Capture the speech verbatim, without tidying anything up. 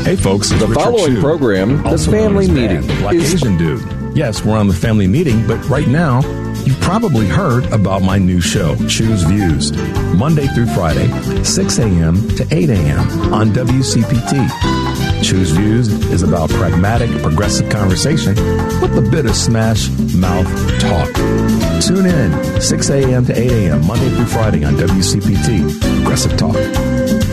Hey, folks, it's The Richard following Chu, program, The also known Family as Meeting, Bad, the Black is- Asian Dude. Yes, we're on The Family Meeting, but right now, you've probably heard about my new show, Choose Views, Monday through Friday, six a.m. to eight a.m. on W C P T. Choose Views is about pragmatic, progressive conversation with a bit of smash mouth talk. Tune in, six a.m. to eight a.m., Monday through Friday on W C P T, Progressive Talk.